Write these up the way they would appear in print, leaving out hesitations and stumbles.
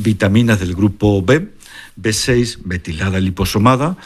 vitaminas del grupo B, B6 metilada liposomada,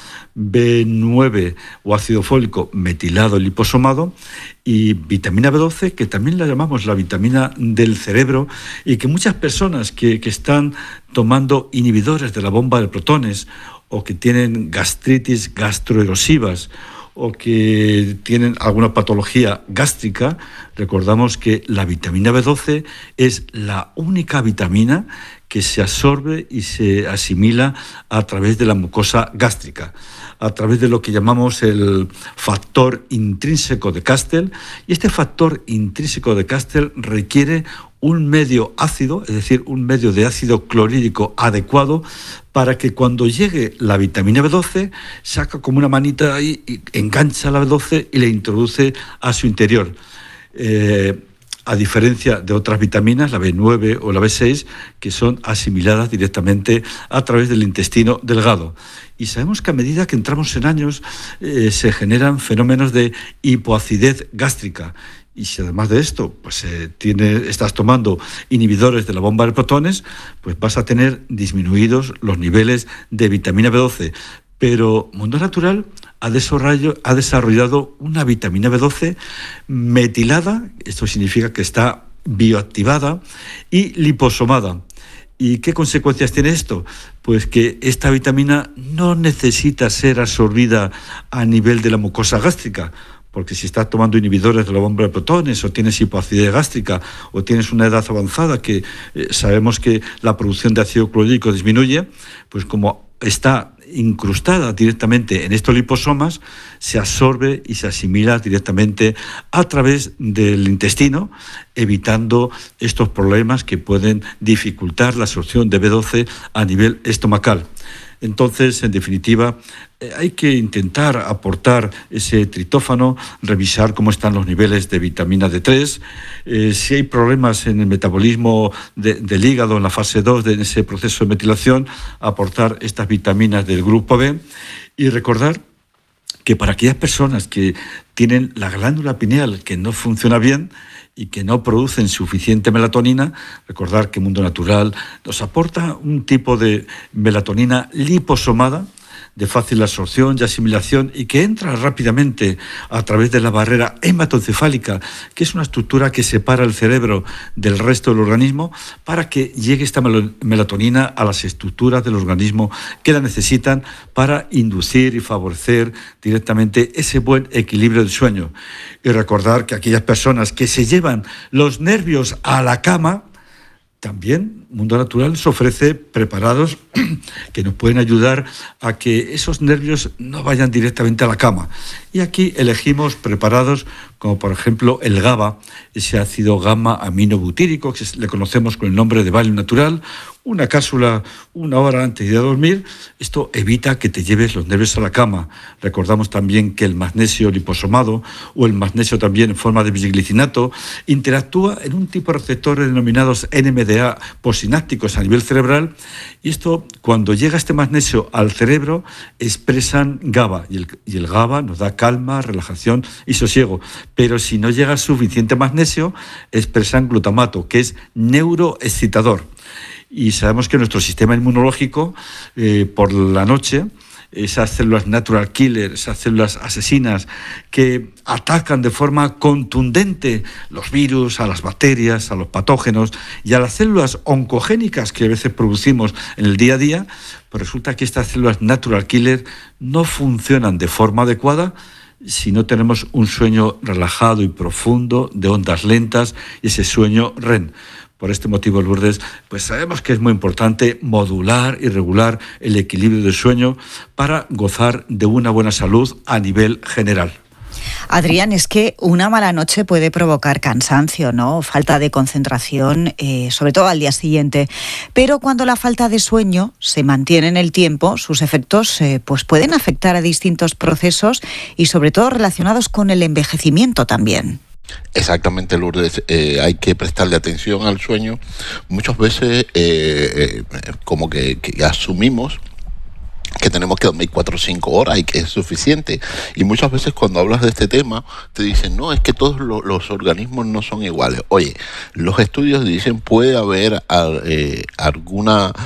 B9 o ácido fólico metilado liposomado y vitamina B12, que también la llamamos la vitamina del cerebro, y que muchas personas que están tomando inhibidores de la bomba de protones o que tienen gastritis gastroerosivas o que tienen alguna patología gástrica, recordamos que la vitamina B12 es la única vitamina que se absorbe y se asimila a través de la mucosa gástrica, a través de lo que llamamos el factor intrínseco de Castell. Y este factor intrínseco de Castell requiere un medio ácido, es decir, un medio de ácido clorhídrico adecuado para que cuando llegue la vitamina B12 saca como una manita ahí y engancha la B12 y le introduce a su interior. A diferencia de otras vitaminas, la B9 o la B6, que son asimiladas directamente a través del intestino delgado. Y sabemos que a medida que entramos en años se generan fenómenos de hipoacidez gástrica. Y si además de esto pues estás tomando inhibidores de la bomba de protones, pues vas a tener disminuidos los niveles de vitamina B12. Pero Mundo Natural ha desarrollado una vitamina B12 metilada, esto significa que está bioactivada y liposomada. ¿Y qué consecuencias tiene esto? Pues que esta vitamina no necesita ser absorbida a nivel de la mucosa gástrica, porque si estás tomando inhibidores de la bomba de protones o tienes hipoacidez gástrica o tienes una edad avanzada que sabemos que la producción de ácido clorhídrico disminuye, pues como está incrustada directamente en estos liposomas, se absorbe y se asimila directamente a través del intestino, evitando estos problemas que pueden dificultar la absorción de B12 a nivel estomacal. Entonces, en definitiva, hay que intentar aportar ese tritófano, revisar cómo están los niveles de vitamina D3, si hay problemas en el metabolismo del hígado en la fase 2 de ese proceso de metilación, aportar estas vitaminas del grupo B y recordar que para aquellas personas que tienen la glándula pineal que no funciona bien y que no producen suficiente melatonina, recordar que Mundo Natural nos aporta un tipo de melatonina liposomada, de fácil absorción y asimilación y que entra rápidamente a través de la barrera hematoencefálica, que es una estructura que separa el cerebro del resto del organismo, para que llegue esta melatonina a las estructuras del organismo que la necesitan para inducir y favorecer directamente ese buen equilibrio del sueño. Y recordar que aquellas personas que se llevan los nervios a la cama, también Mundo Natural se ofrece preparados que nos pueden ayudar a que esos nervios no vayan directamente a la cama. Y aquí elegimos preparados como por ejemplo el GABA, ese ácido gamma aminobutírico que le conocemos con el nombre de Valium Natural, una cápsula 1 hora antes de ir a dormir. Esto evita que te lleves los nervios a la cama. Recordamos también que el magnesio liposomado o el magnesio también en forma de bisglicinato interactúa en un tipo de receptores denominados NMDA posinápticos a nivel cerebral, y esto, cuando llega este magnesio al cerebro, expresan GABA, y el GABA nos da calma, relajación y sosiego. Pero si no llega suficiente magnesio, expresan glutamato, que es neuroexcitador. Y sabemos que nuestro sistema inmunológico, por la noche, esas células natural killer, esas células asesinas que atacan de forma contundente los virus, a las bacterias, a los patógenos y a las células oncogénicas que a veces producimos en el día a día, pues resulta que estas células natural killer no funcionan de forma adecuada si no tenemos un sueño relajado y profundo de ondas lentas y ese sueño REM. Por este motivo, Lourdes, pues sabemos que es muy importante modular y regular el equilibrio del sueño para gozar de una buena salud a nivel general. Adrián, es que una mala noche puede provocar cansancio, ¿no? Falta de concentración, sobre todo al día siguiente. Pero cuando la falta de sueño se mantiene en el tiempo, sus efectos pues pueden afectar a distintos procesos y sobre todo relacionados con el envejecimiento también. Exactamente, Lourdes, hay que prestarle atención al sueño. Muchas veces como que asumimos que tenemos que dormir 4 o 5 horas y que es suficiente. Y muchas veces cuando hablas de este tema te dicen, no, es que todos los organismos no son iguales. Oye, los estudios dicen puede haber alguna